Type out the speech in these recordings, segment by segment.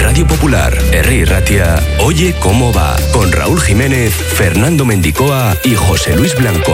Radio Popular, Herri Ratia, Oye Cómo Va, con Raúl Jiménez, Fernando Mendicoa y José Luis Blanco.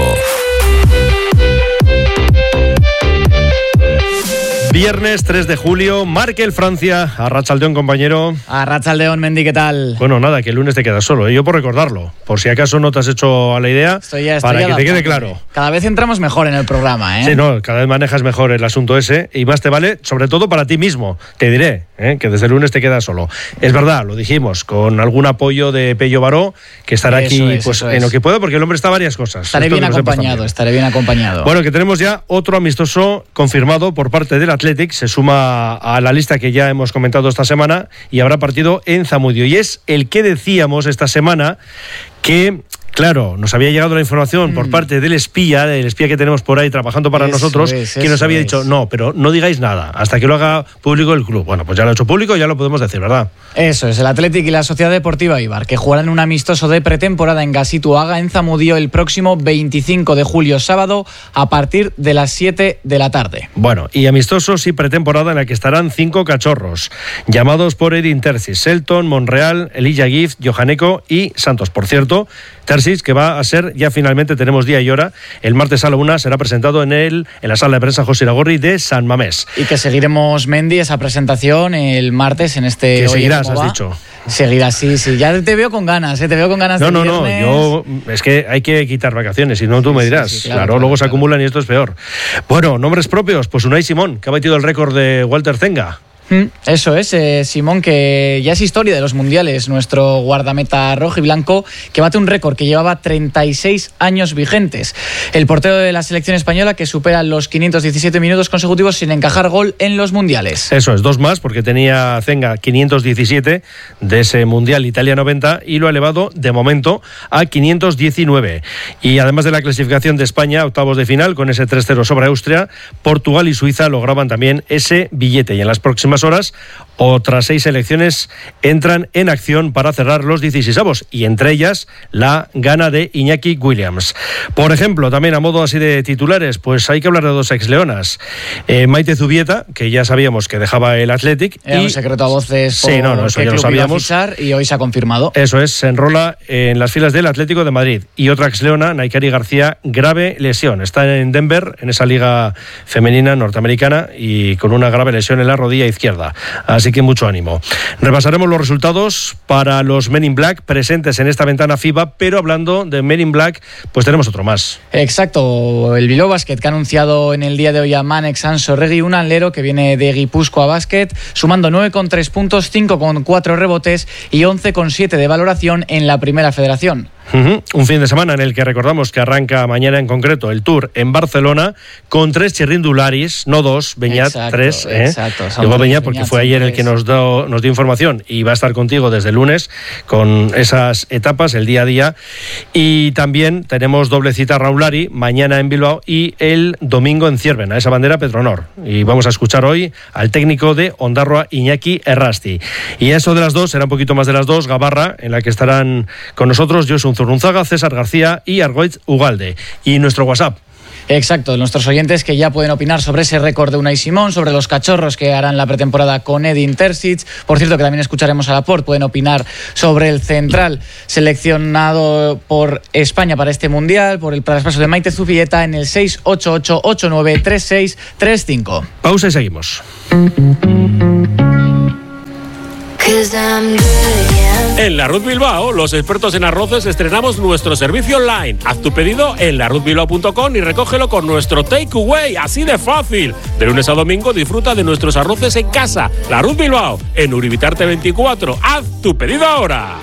Viernes 3 de julio, Markel Francia. Arratsaldeón, compañero. Arratsaldeón, Mendi, ¿qué tal? Bueno, nada, que el lunes te quedas solo, yo por recordarlo, por si acaso no te has hecho a la idea, para que te quede claro. Cada vez entramos mejor en el programa, ¿eh? Sí, no, cada vez manejas mejor el asunto ese, y más te vale, sobre todo para ti mismo. Te diré, que desde el lunes te quedas solo. Es verdad, lo dijimos, con algún apoyo de Pello Baró, que estará aquí en lo que pueda, porque el hombre está varias cosas. Estaré bien acompañado. Bueno, que tenemos ya otro amistoso confirmado por parte del Athletic, se suma a la lista que ya hemos comentado esta semana y habrá partido en Zamudio. Y es el que decíamos esta semana que... Claro, nos había llegado la información por parte del espía que tenemos por ahí trabajando para nosotros, que nos había dicho, no, pero no digáis nada hasta que lo haga público el club. Bueno, pues ya lo ha hecho público, ya lo podemos decir, ¿verdad? Eso es, el Athletic y la Sociedad Deportiva Eibar, que jugarán un amistoso de pretemporada en Gazituaga, en Zamudio, el próximo 25 de julio, sábado, a partir de las 7 de la tarde. Bueno, y amistosos y pretemporada en la que estarán 5 cachorros, llamados por Edin Terzic, Selton, Monreal, Elijah Gift, Johaneko y Santos. Por cierto, Terzic, que va a ser, ya finalmente tenemos día y hora, el martes a la 1 será presentado en la sala de prensa José Iragorri de San Mamés. Y que seguiremos, Mendi, esa presentación el martes en este... Que seguirás, has dicho. Seguirás, sí. Ya te veo con ganas, te veo con ganas de viernes. No, yo... Es que hay que quitar vacaciones, si no tú me dirás. Sí, claro, luego se acumulan y esto es peor. Bueno, nombres propios, pues Unai Simón, que ha batido el récord de Walter Zenga. Eso es, Simón, que ya es historia de los mundiales, nuestro guardameta rojo y blanco, que bate un récord que llevaba 36 años vigentes. El portero de la selección española, que supera los 517 minutos consecutivos sin encajar gol en los mundiales. Eso es, 2 más, porque tenía Zenga 517 de ese mundial Italia 90 y lo ha elevado de momento a 519. Y además de la clasificación de España, octavos de final, con ese 3-0 sobre Austria, Portugal y Suiza lograban también ese billete. Y en las próximas horas, otras 6 selecciones entran en acción para cerrar los 16avos, y entre ellas la gana de Iñaki Williams. Por ejemplo, también a modo así de titulares, pues hay que hablar de 2 ex-leonas. Maite Zubieta, que ya sabíamos que dejaba el Athletic. Era un secreto a voces por eso ya lo sabíamos. Y hoy se ha confirmado. Eso es, se enrola en las filas del Atlético de Madrid. Y otra ex-leona, Naikari García, grave lesión. Está en Denver, en esa liga femenina norteamericana, y con una grave lesión en la rodilla izquierda. Así que mucho ánimo. Repasaremos los resultados para los Men in Black presentes en esta ventana FIBA, pero hablando de Men in Black, pues tenemos otro más. Exacto, el Bilbao Basket, que ha anunciado en el día de hoy a Manek Sansorregui, un alero que viene de Guipúzcoa Basket, sumando 9,3 puntos, 5,4 rebotes y 11,7 de valoración en la primera federación. Un fin de semana en el que recordamos que arranca mañana en concreto el Tour en Barcelona con 3 chirrindularis, no 2, Beñat, 3. Exacto. Digo Beñat porque fue ayer el que nos dio información y va a estar contigo desde el lunes con esas etapas, el día a día. Y también tenemos doble cita Raulari mañana en Bilbao y el domingo en Ciervena, esa bandera Petronor. Y vamos a escuchar hoy al técnico de Ondarroa, Iñaki Errasti. Y eso de las 2, será un poquito más de las 2, Gabarra, en la que estarán con nosotros Josun Zurrunzaga, César García y Argoitz Ugalde. Y nuestro WhatsApp. Exacto, nuestros oyentes que ya pueden opinar sobre ese récord de Unai Simón, sobre los cachorros que harán la pretemporada con Edin Terzic. Por cierto, que también escucharemos a Laporte. Pueden opinar sobre el central seleccionado por España para este mundial, por el traspaso de Maite Zubieta en el 688893635. Pausa y seguimos. En La Ruz Bilbao, los expertos en arroces, estrenamos nuestro servicio online. Haz tu pedido en laruzbilbao.com y recógelo con nuestro takeaway, así de fácil. De lunes a domingo disfruta de nuestros arroces en casa. La Ruz Bilbao, en Uribitarte 24. Haz tu pedido ahora.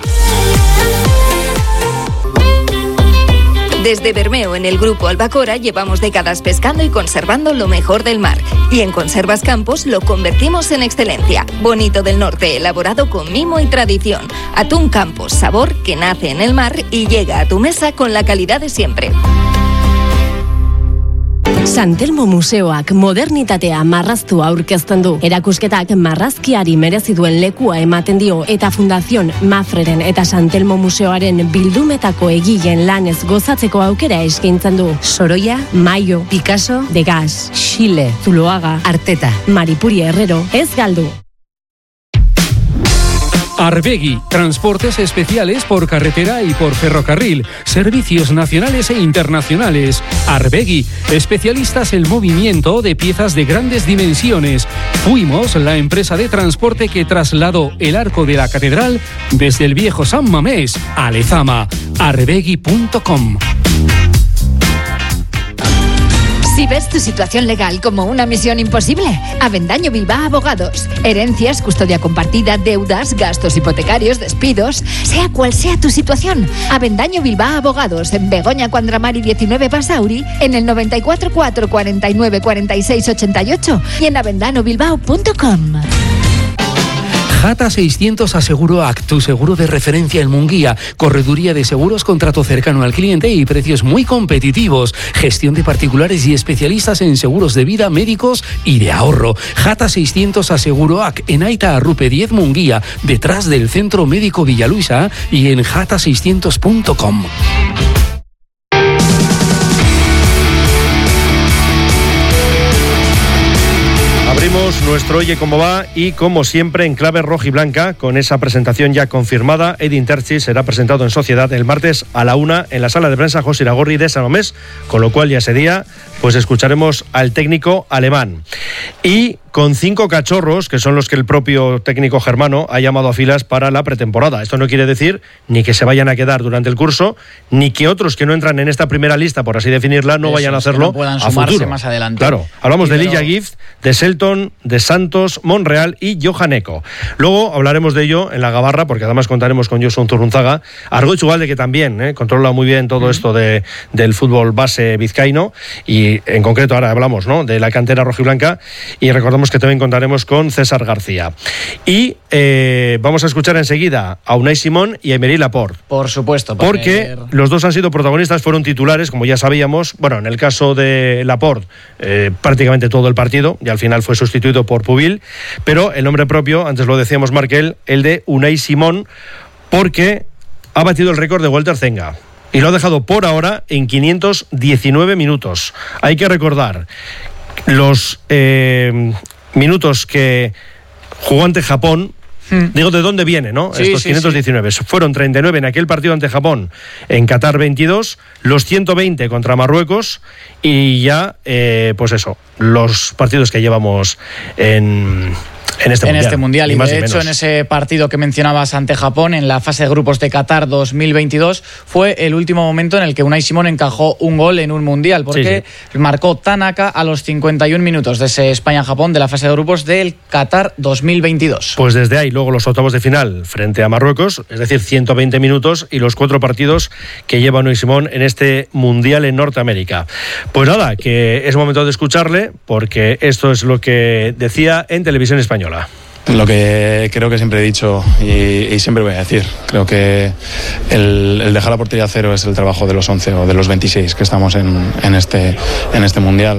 Desde Bermeo, en el Grupo Albacora, llevamos décadas pescando y conservando lo mejor del mar. Y en Conservas Campos lo convertimos en excelencia. Bonito del Norte, elaborado con mimo y tradición. Atún Campos, sabor que nace en el mar y llega a tu mesa con la calidad de siempre. San Telmo Museoak modernitatea marraztu aurkezten du. Erakusketak marrazkiari merezi duen lekua ematen dio eta Fundación Mafreren eta San Telmo Museoaren bildumetako egileen lanez gozatzeko aukera eskaintzen du. Sorolla, Mayo, Picasso, Degas, Xile, Zuloaga, Arteta, Maripuri Herrero, ez galdu. Arbegui, transportes especiales por carretera y por ferrocarril, servicios nacionales e internacionales. Arbegui, especialistas en movimiento de piezas de grandes dimensiones. Fuimos la empresa de transporte que trasladó el arco de la catedral desde el viejo San Mamés a Lezama. Arbegui.com. Si ves tu situación legal como una misión imposible, Avendaño Bilbao Abogados. Herencias, custodia compartida, deudas, gastos hipotecarios, despidos, sea cual sea tu situación. Avendaño Bilbao Abogados, en Begoña Cuandramari 19 Basauri, en el 94 4 49 46 88 y en avendanobilbao.com. Jata 600 Aseguroac, tu seguro de referencia en Munguía. Correduría de seguros con trato cercano al cliente y precios muy competitivos. Gestión de particulares y especialistas en seguros de vida, médicos y de ahorro. Jata 600 Aseguroac, en Aita Arrupe 10 Munguía, detrás del Centro Médico Villaluisa y en jata600.com. Abrimos nuestro Oye Cómo Va y como siempre en clave rojiblanca con esa presentación ya confirmada. Edin Terzic será presentado en Sociedad el martes a la 1 en la sala de prensa José Iragorri de San Mamés, con lo cual ya ese día pues escucharemos al técnico alemán. Y con 5 cachorros, que son los que el propio técnico germano ha llamado a filas para la pretemporada. Esto no quiere decir ni que se vayan a quedar durante el curso, ni que otros que no entran en esta primera lista, por así definirla, no vayan a hacerlo a futuro. Más adelante. Claro, hablamos de Lilla Gift, de Selton, de Santos, Monreal y Johan Eco. Luego hablaremos de ello en la Gabarra, porque además contaremos con Josun Zurrunzaga, Argoitz Ugalde, que también controla muy bien todo esto del fútbol base vizcaíno, y en concreto ahora hablamos, ¿no?, de la cantera rojiblanca, y recordamos que también contaremos con César García. Y vamos a escuchar enseguida a Unai Simón y a Aymeric Laporte. Por supuesto. Porque los dos han sido protagonistas, fueron titulares, como ya sabíamos. Bueno, en el caso de Laporte, prácticamente todo el partido, y al final fue sustituido por Pubil. Pero el nombre propio, antes lo decíamos Markel, el de Unai Simón, porque ha batido el récord de Walter Zenga. Y lo ha dejado por ahora en 519 minutos. Hay que recordar los minutos que jugó ante Japón. Digo, ¿de dónde viene, no? Sí, estos 519. Sí. Fueron 39 en aquel partido ante Japón en Qatar 22, los 120 contra Marruecos y ya, pues eso, los partidos que llevamos en este mundial. Y de hecho, en ese partido que mencionabas ante Japón, en la fase de grupos de Qatar 2022, fue el último momento en el que Unai Simón encajó un gol en un mundial, porque marcó Tanaka a los 51 minutos de ese España-Japón de la fase de grupos del Qatar 2022. Pues desde ahí, luego los octavos de final frente a Marruecos, es decir, 120 minutos y los 4 partidos que lleva Unai Simón en este mundial en Norteamérica. Pues nada, que es momento de escucharle, porque esto es lo que decía en Televisión Española. Lo que creo que siempre he dicho y siempre voy a decir, creo que el dejar la portería a cero es el trabajo de los 11 o de los 26 que estamos en este mundial.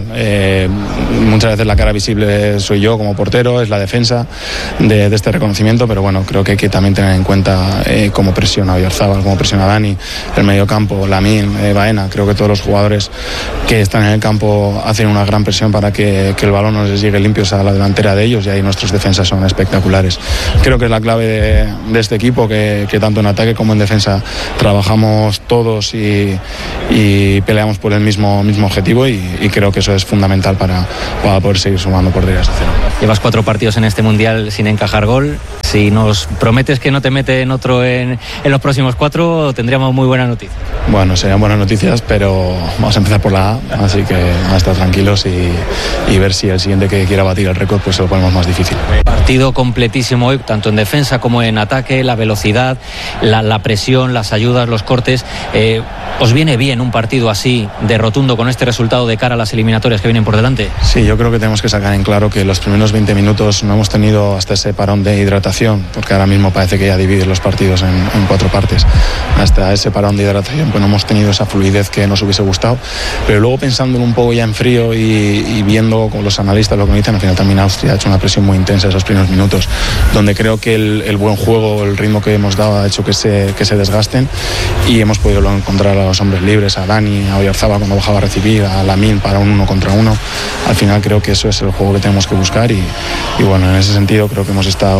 Muchas veces la cara visible soy yo como portero, es la defensa de este reconocimiento, pero bueno, creo que hay que también tener en cuenta cómo presiona Oyarzábal, cómo presiona Dani, el mediocampo, Lamine, Baena. Creo que todos los jugadores que están en el campo hacen una gran presión para que el balón no les llegue limpios a la delantera de ellos, y ahí nuestros defensas son espectaculares. Creo que es la clave de este equipo, que tanto en ataque como en defensa trabajamos todos y peleamos por el mismo objetivo, y creo que eso es fundamental para poder seguir sumando porterías a cero. Llevas 4 partidos en este mundial sin encajar gol. Si nos prometes que no te meten otro en los próximos 4, tendríamos muy buena noticia. Bueno, serían buenas noticias, pero vamos a empezar por la A, así que a estar tranquilos y ver si el siguiente que quiera batir el récord pues se lo ponemos más difícil. Partido completísimo hoy, tanto en defensa como en ataque, la velocidad, la presión, las ayudas, los cortes. ¿Os viene bien un partido así de rotundo con este resultado de cara a las eliminatorias que vienen por delante? Sí, yo creo que tenemos que sacar en claro que los primeros 20 minutos no hemos tenido hasta ese parón de hidratación, porque ahora mismo parece que ya dividen los partidos en 4 partes. Hasta ese parón de hidratación pues no hemos tenido esa fluidez que nos hubiese gustado, pero luego pensándolo un poco ya en frío y viendo con los analistas lo que me dicen, al final también Austria ha hecho una presión muy intensa esos primeros minutos, donde creo que el buen juego, el ritmo que hemos dado ha hecho que se desgasten, y hemos podido encontrar a los hombres libres, a Dani, a Oyarzábal cuando bajaba a recibir, a Lamine para un 1 contra 1. Al final creo que eso es el juego que tenemos que buscar, y bueno, en ese sentido creo que hemos estado muy acertados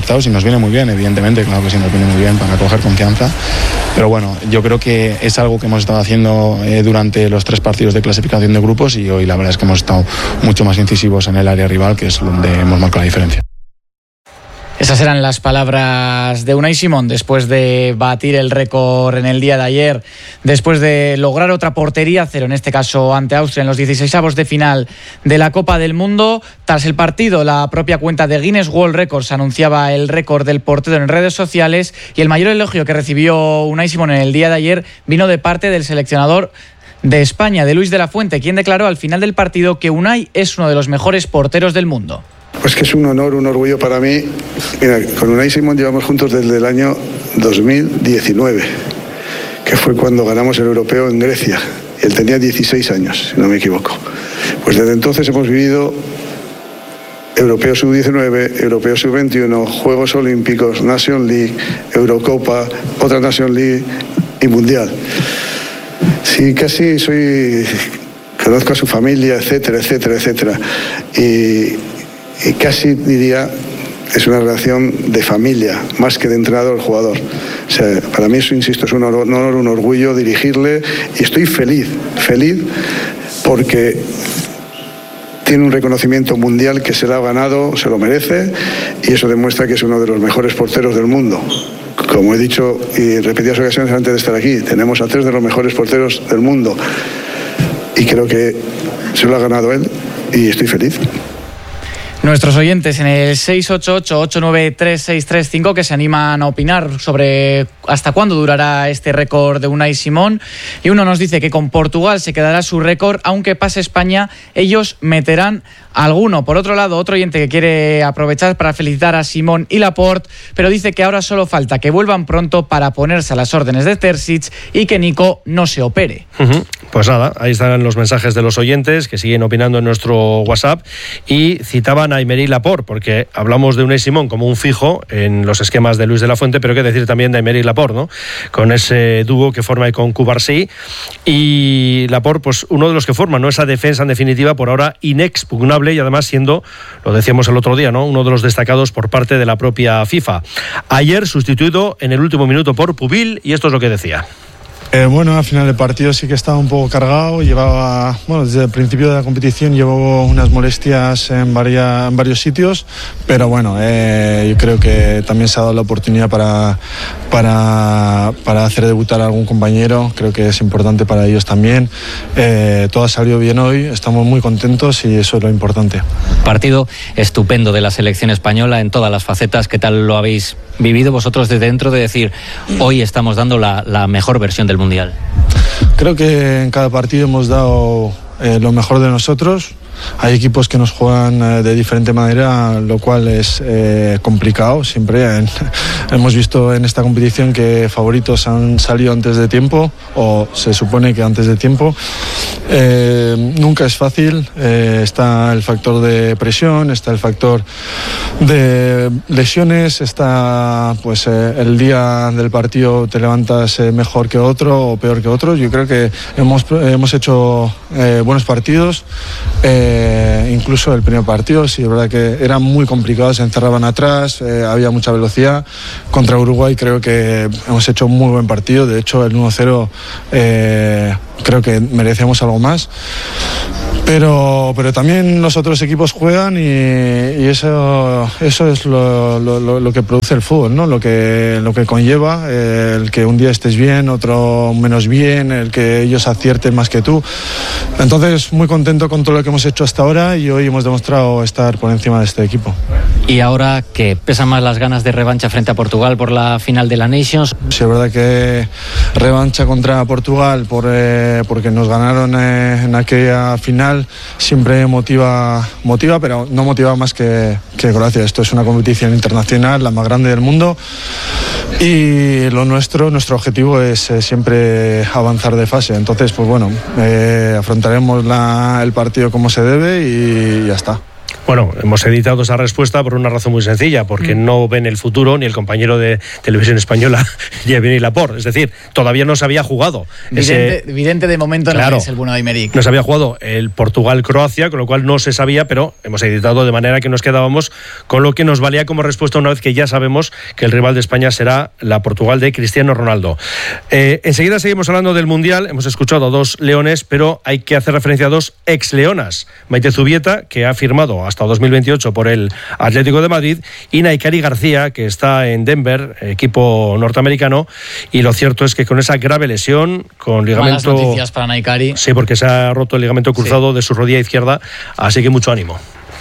adaptados y nos viene muy bien, evidentemente, claro que sí, nos viene muy bien para coger confianza. Pero bueno, yo creo que es algo que hemos estado haciendo durante los 3 partidos de clasificación de grupos y hoy la verdad es que hemos estado mucho más incisivos en el área rival, que es donde hemos marcado la diferencia. Esas eran las palabras de Unai Simón después de batir el récord en el día de ayer, después de lograr otra portería cero, en este caso ante Austria, en los 16avos de final de la Copa del Mundo. Tras el partido, la propia cuenta de Guinness World Records anunciaba el récord del portero en redes sociales, y el mayor elogio que recibió Unai Simón en el día de ayer vino de parte del seleccionador de España, de Luis de la Fuente, quien declaró al final del partido que Unai es uno de los mejores porteros del mundo. Pues que es un honor, un orgullo para mí. Mira, con Unai Simón llevamos juntos desde el año 2019, que fue cuando ganamos el europeo en Grecia. Él tenía 16 años, si no me equivoco. Pues desde entonces hemos vivido Europeo Sub-19, Europeo Sub-21, Juegos Olímpicos, Nation League, Eurocopa, otra Nation League y Mundial. Sí, casi conozco a su familia, etcétera, etcétera, etcétera. Y casi diría, es una relación de familia, más que de entrenador-jugador. O sea, para mí eso, insisto, es un honor, un orgullo dirigirle, y estoy feliz porque tiene un reconocimiento mundial que se lo ha ganado, se lo merece, y eso demuestra que es uno de los mejores porteros del mundo. Como he dicho y en repetidas ocasiones antes de estar aquí, tenemos a 3 de los mejores porteros del mundo, y creo que se lo ha ganado él, y estoy feliz. Nuestros oyentes en el 688-893-635 que se animan a opinar sobre hasta cuándo durará este récord de Unai Simón. Y uno nos dice que con Portugal se quedará su récord, aunque pase España, ellos meterán alguno. Por otro lado, otro oyente que quiere aprovechar para felicitar a Simón y Laporte, pero dice que ahora solo falta que vuelvan pronto para ponerse a las órdenes de Terzic y que Nico no se opere. Pues nada, ahí están los mensajes de los oyentes que siguen opinando en nuestro WhatsApp, y citaban a Aymeric Laporte, porque hablamos de Unai Simón como un fijo en los esquemas de Luis de la Fuente, pero hay que decir también de Aymeric Laporte, ¿no? Con ese dúo que forma con Cubarsí, y Laporte, pues uno de los que forma, ¿no?, esa defensa en definitiva por ahora inexpugnable, y además siendo, lo decíamos el otro día, ¿no?, uno de los destacados por parte de la propia FIFA. Ayer sustituido en el último minuto por Pubil, y esto es lo que decía. Bueno, al final del partido sí que estaba un poco cargado. Desde el principio de la competición llevó unas molestias en varios sitios, pero bueno, yo creo que también se ha dado la oportunidad para hacer debutar a algún compañero. Creo que es importante para ellos también. Todo ha salido bien hoy, estamos muy contentos y eso es lo importante. Partido estupendo de la selección española en todas las facetas. ¿Qué tal lo habéis vivido vosotros desde dentro, de decir, hoy estamos dando la mejor versión del Mundial? Creo que en cada partido hemos dado lo mejor de nosotros. Hay equipos que nos juegan de diferente manera, lo cual es complicado siempre. Hemos visto en esta competición que favoritos han salido antes de tiempo, o se supone que antes de tiempo. Nunca es fácil. Está el factor de presión, está el factor de lesiones, está pues el día del partido te levantas mejor que otro o peor que otro. Yo creo que hemos hecho buenos partidos. Incluso el primer partido, sí, es verdad que era muy complicado, se encerraban atrás, había mucha velocidad. Contra Uruguay creo que hemos hecho un muy buen partido, de hecho el 1-0 creo que merecemos algo más. Pero también los otros equipos juegan y eso es lo que produce el fútbol, ¿no? Lo que conlleva el que un día estés bien, otro menos bien, el que ellos acierten más que tú. Entonces, muy contento con todo lo que hemos hecho hasta ahora y hoy hemos demostrado estar por encima de este equipo. ¿Y ahora qué? ¿Pesan más las ganas de revancha frente a Portugal por la final de la Nations? Sí, es verdad que revancha contra Portugal porque nos ganaron en aquella final siempre motiva, pero no motiva más que Croacia. Esto es una competición internacional, la más grande del mundo, y nuestro objetivo es siempre avanzar de fase. Entonces, pues bueno, afrontaremos el partido como se debe y ya está. Bueno, hemos editado esa respuesta por una razón muy sencilla, porque no ven el futuro ni el compañero de Televisión Española, Xavier Laporte. Es decir, todavía no se había jugado. Vidente de momento no es el bueno de Aymeric. No se había jugado el Portugal-Croacia, con lo cual no se sabía, pero hemos editado de manera que nos quedábamos con lo que nos valía como respuesta una vez que ya sabemos que el rival de España será la Portugal de Cristiano Ronaldo. Enseguida seguimos hablando del Mundial. Hemos escuchado a 2 leones, pero hay que hacer referencia a 2 ex-leonas. Maite Zubieta, que ha firmado hasta 2028 por el Atlético de Madrid, y Naikari García, que está en Denver, equipo norteamericano, y lo cierto es que con esa grave lesión, con ligamento... Malas noticias para Naikari. Sí, porque se ha roto el ligamento cruzado de su rodilla izquierda, así que mucho ánimo.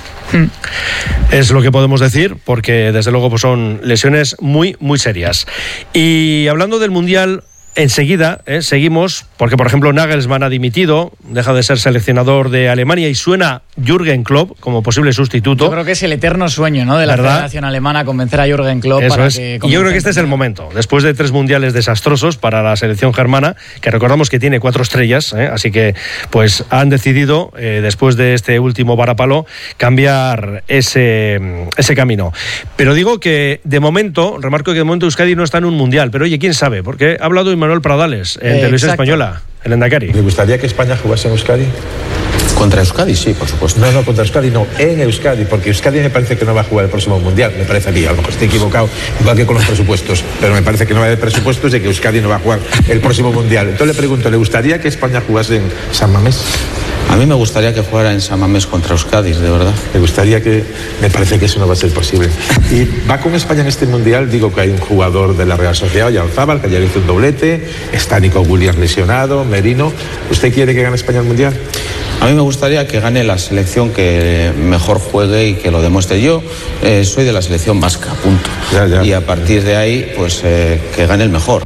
Es lo que podemos decir, porque desde luego pues son lesiones muy, muy serias. Y hablando del Mundial, enseguida seguimos, porque por ejemplo Nagelsmann ha dimitido, deja de ser seleccionador de Alemania y suena Jürgen Klopp como posible sustituto. Yo creo que es el eterno sueño, ¿no?, de la Federación Alemana, convencer a Jürgen Klopp. Eso para es. que Y yo creo que este es el momento, después de 3 mundiales desastrosos para la selección germana, que recordamos que tiene 4 estrellas, así que pues han decidido, después de este último varapalo, cambiar ese camino. Pero digo que de momento, remarco que de momento Euskadi no está en un mundial, pero oye, quién sabe, porque ha hablado Manuel Pradales en Televisión Española, el Endacari. ¿Le gustaría que España jugase en Euskadi? Contra Euskadi, sí, por supuesto. No, contra Euskadi no, en Euskadi, porque Euskadi me parece que no va a jugar el próximo Mundial, me parece a mí, a lo mejor estoy equivocado, igual que con los presupuestos, pero me parece que no va a haber presupuestos y que Euskadi no va a jugar el próximo Mundial. Entonces le pregunto, ¿le gustaría que España jugase en San Mamés? A mí me gustaría que jugara en San Mamés contra Euskadi, de verdad. Me gustaría que... Me parece que eso no va a ser posible. Y va con España en este Mundial, digo que hay un jugador de la Real Sociedad, Oyarzábal, que ayer hizo un doblete, está Nico Williams lesionado, Merino. ¿Usted quiere que gane España el Mundial? A mí me gustaría que gane la selección que mejor juegue y que lo demuestre. Yo soy de la selección vasca, punto. Ya. Y a partir de ahí, pues que gane el mejor.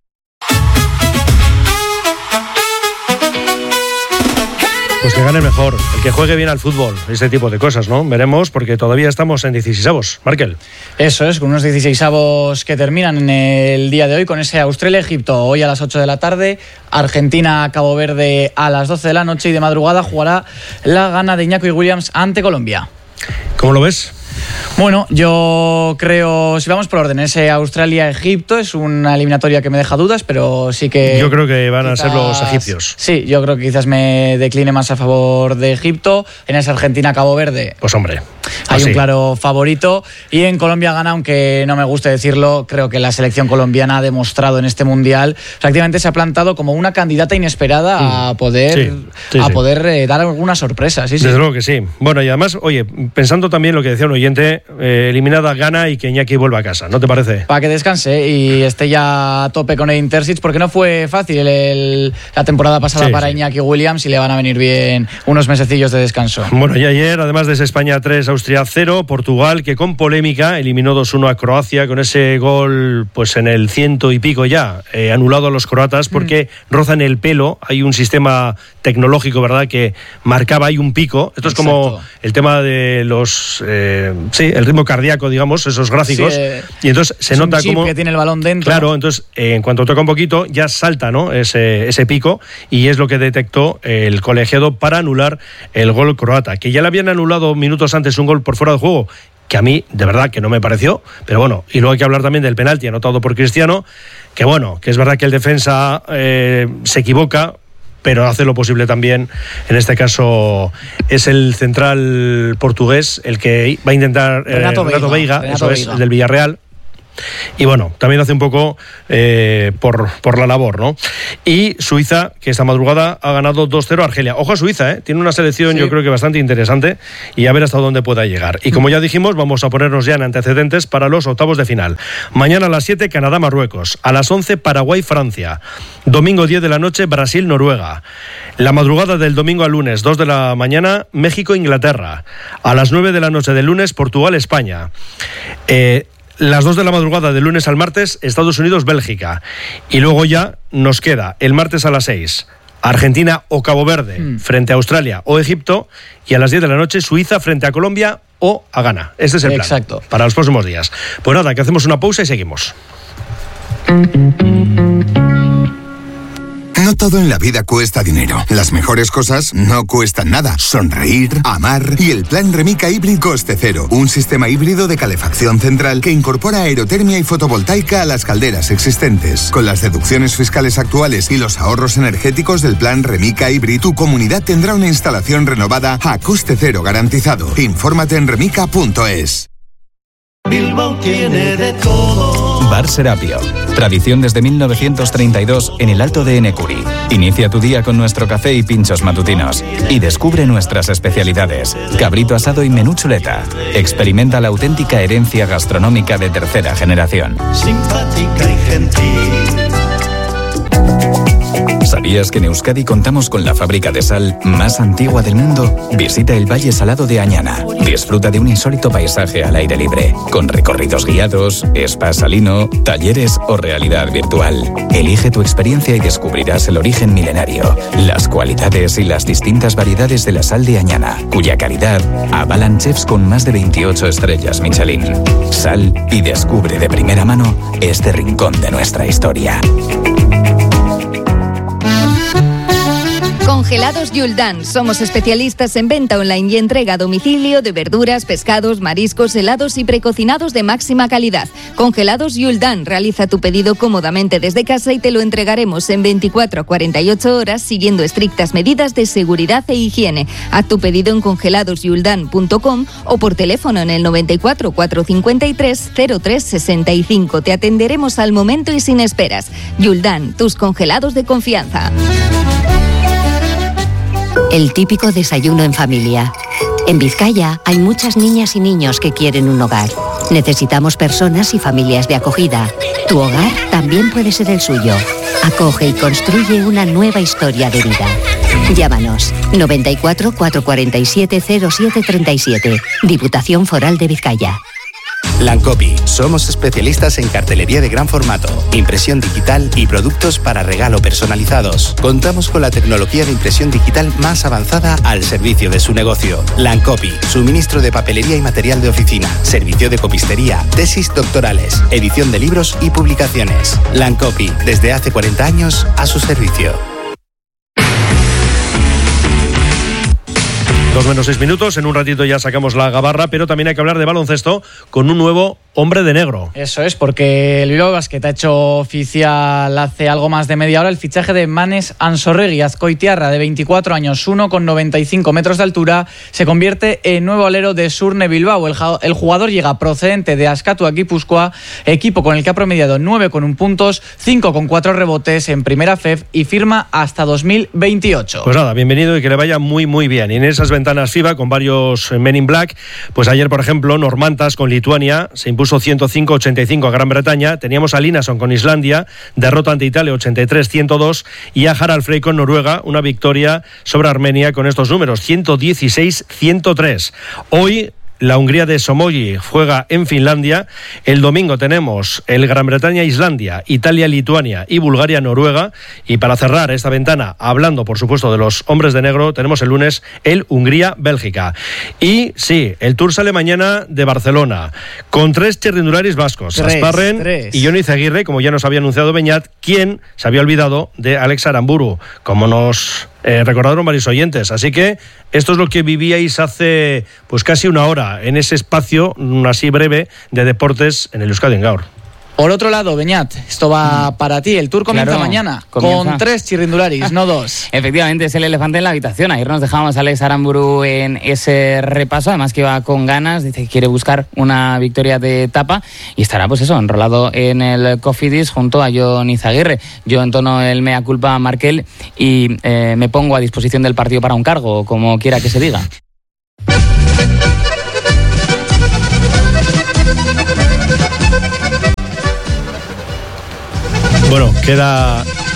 Pues que gane el mejor, el que juegue bien al fútbol, este tipo de cosas, ¿no? Veremos, porque todavía estamos en 16avos. Markel. Eso es, con unos 16avos que terminan en el día de hoy, con ese Australia-Egipto hoy a las 8 de la tarde, Argentina-Cabo Verde a las 12 de la noche, y de madrugada jugará la Ghana de Iñaki Williams ante Colombia. ¿Cómo lo ves? Bueno, yo creo, si vamos por orden, ese Australia-Egipto es una eliminatoria que me deja dudas, pero sí que... Yo creo que van a ser los egipcios. Sí, yo creo que quizás me decline más a favor de Egipto. En esa Argentina-Cabo Verde, pues hombre, hay un claro favorito. Y en Colombia-Ghana, aunque no me guste decirlo, creo que la selección colombiana ha demostrado en este Mundial, prácticamente se ha plantado como una candidata inesperada a poder dar alguna sorpresa. Sí. Desde luego que sí. Bueno, y además, oye, pensando también lo que decía un oyente, eliminada Ghana y que Iñaki vuelva a casa, ¿no te parece? Para que descanse y esté ya a tope con Edin Terzic, porque no fue fácil la temporada pasada para Iñaki Williams, y le van a venir bien unos mesecillos de descanso. Bueno, y ayer, además de ese España 3, Austria 0, Portugal, que con polémica eliminó 2-1 a Croacia, con ese gol pues en el 100 y pico ya, anulado a los croatas porque rozan el pelo. Hay un sistema tecnológico, ¿verdad?, que marcaba ahí un pico. Esto es como el tema de los... el ritmo cardíaco, digamos, esos gráficos, y entonces se nota un chip como que tiene el balón dentro. Claro, entonces en cuanto toca un poquito ya salta, ¿no?, ese pico, y es lo que detectó el colegiado para anular el gol croata, que ya le habían anulado minutos antes un gol por fuera de juego, que a mí de verdad que no me pareció, pero bueno. Y luego hay que hablar también del penalti anotado por Cristiano, que bueno, que es verdad que el defensa se equivoca, pero hace lo posible también. En este caso es el central portugués el que va a intentar, Renato Veiga, el del Villarreal. Y bueno, también hace un poco por la labor, ¿no? Y Suiza, que esta madrugada ha ganado 2-0 a Argelia. Ojo a Suiza, tiene una selección yo creo que bastante interesante, y a ver hasta dónde pueda llegar. Y como ya dijimos, vamos a ponernos ya en antecedentes para los octavos de final. Mañana a las 7, Canadá-Marruecos. A las 11, Paraguay-Francia. Domingo 10 de la noche, Brasil-Noruega. La madrugada del domingo al lunes, 2 de la mañana, México-Inglaterra. A las 9 de la noche del lunes, Portugal-España. Las 2 de la madrugada del lunes al martes, Estados Unidos-Bélgica. Y luego ya nos queda el martes a las 6, Argentina o Cabo Verde frente a Australia o Egipto. Y a las 10 de la noche, Suiza frente a Colombia o a Ghana. Este es el plan para los próximos días. Pues nada, que hacemos una pausa y seguimos. No No todo en la vida cuesta dinero. Las mejores cosas no cuestan nada. Sonreír, amar y el plan Remica Hybrid coste cero. Un sistema híbrido de calefacción central que incorpora aerotermia y fotovoltaica a las calderas existentes. Con las deducciones fiscales actuales y los ahorros energéticos del plan Remica Hybrid, tu comunidad tendrá una instalación renovada a coste cero garantizado. Infórmate en remica.es. Bilbao tiene de todo. Bar Serapio. Tradición desde 1932 en el Alto de Enecuri. Inicia tu día con nuestro café y pinchos matutinos. Y descubre nuestras especialidades. Cabrito asado y menú chuleta. Experimenta la auténtica herencia gastronómica de tercera generación. Simpática y gentil. ¿Sabías que en Euskadi contamos con la fábrica de sal más antigua del mundo? Visita el Valle Salado de Añana. Disfruta de un insólito paisaje al aire libre, con recorridos guiados, spa salino, talleres o realidad virtual. Elige tu experiencia y descubrirás el origen milenario, las cualidades y las distintas variedades de la sal de Añana, cuya calidad avalan chefs con más de 28 estrellas Michelin. Sal y descubre de primera mano este rincón de nuestra historia. Congelados Yuldan. Somos especialistas en venta online y entrega a domicilio de verduras, pescados, mariscos, helados y precocinados de máxima calidad. Congelados Yuldan. Realiza tu pedido cómodamente desde casa y te lo entregaremos en 24 a 48 horas siguiendo estrictas medidas de seguridad e higiene. Haz tu pedido en congeladosyuldan.com o por teléfono en el 94 453 0365. Te atenderemos al momento y sin esperas. Yuldan, tus congelados de confianza. El típico desayuno en familia. En Vizcaya hay muchas niñas y niños que quieren un hogar. Necesitamos personas y familias de acogida. Tu hogar también puede ser el suyo. Acoge y construye una nueva historia de vida. Llámanos 94 447 0737. Diputación Foral de Vizcaya. Lancopi. Somos especialistas en cartelería de gran formato, impresión digital y productos para regalo personalizados. Contamos con la tecnología de impresión digital más avanzada al servicio de su negocio. Lancopi. Suministro de papelería y material de oficina, servicio de copistería, tesis doctorales, edición de libros y publicaciones. Lancopi. Desde hace 40 años a su servicio. 2:06. En un ratito ya sacamos la gabarra, pero también hay que hablar de baloncesto con un nuevo hombre de negro. Eso es, porque el Bilbao Basket ha hecho oficial hace algo más de media hora el fichaje de Manes Ansorregui, azcoitiarra de 24 años, 1,95 metros de altura, se convierte en nuevo alero de Surne Bilbao. El jugador llega procedente de Askatua Gipuzkoa, equipo con el que ha promediado 9,1 puntos, 5,4 rebotes en primera FEF y firma hasta 2028. Pues nada, bienvenido y que le vaya muy muy bien. Y en esas ventanas FIBA con varios Men in Black, pues ayer por ejemplo Normantas con Lituania se impuso 105-85 a Gran Bretaña, teníamos a Linason con Islandia, derrota ante Italia 83-102 y a Harald Frey con Noruega, una victoria sobre Armenia con estos números 116-103. Hoy la Hungría de Somogy juega en Finlandia. El domingo tenemos el Gran Bretaña-Islandia, Italia-Lituania y Bulgaria-Noruega. Y para cerrar esta ventana, hablando por supuesto de los hombres de negro, tenemos el lunes el Hungría-Bélgica. Y sí, el Tour sale mañana de Barcelona, con 3 txirrindularis vascos, Asparren y Jon Izaguirre, como ya nos había anunciado Beñat, quien se había olvidado de Alex Aramburu, como nos recordaron varios oyentes. Así que esto es lo que vivíais hace pues casi una hora en ese espacio así breve de deportes en el Euskadi Gaur. Por otro lado, Beñat, esto va para ti. El Tour comienza mañana con 3 txirrindularis, no 2. Efectivamente, es el elefante en la habitación. Ayer nos dejamos a Alex Aramburu en ese repaso, además que iba con ganas, dice que quiere buscar una victoria de etapa y estará pues eso, enrolado en el Cofidis junto a Jon Izaguirre. Yo entono el mea culpa a Markel y me pongo a disposición del partido para un cargo, como quiera que se diga. Bueno, queda